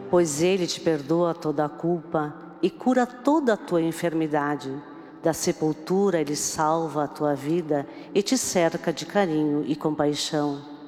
pois Ele te perdoa toda a culpa e cura toda a tua enfermidade. Da sepultura Ele salva a tua vida e te cerca de carinho e compaixão.